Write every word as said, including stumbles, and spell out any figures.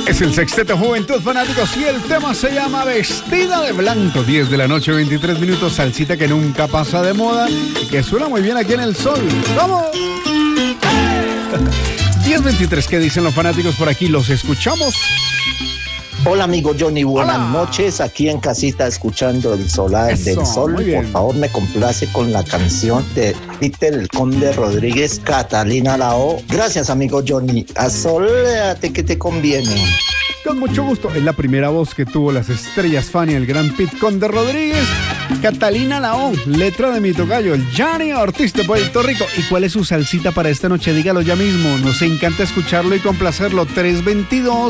Es el Sexteto Juventud Fanáticos y el tema se llama Vestida de Blanco. diez de la noche, veintitrés minutos, salsita que nunca pasa de moda y que suena muy bien aquí en el Sol. ¡Vamos! diez veintitrés, ¿qué dicen los fanáticos por aquí? Los escuchamos. Hola amigo Johnny, buenas Hola. noches, aquí en casita escuchando el solar Eso, del sol. muy bien. Por favor, me complace con la canción de Peter el Conde Rodríguez, Catalina Lao. Gracias amigo Johnny, asoléate que te conviene. Con mucho gusto, es la primera voz que tuvo las estrellas Fanny, el gran Pit Conde Rodríguez, Catalina Laón, letra de mi tocayo, el Johnny Ortiz de Puerto Rico. ¿Y cuál es su salsita para esta noche? Dígalo ya mismo, nos encanta escucharlo y complacerlo. tres veintidós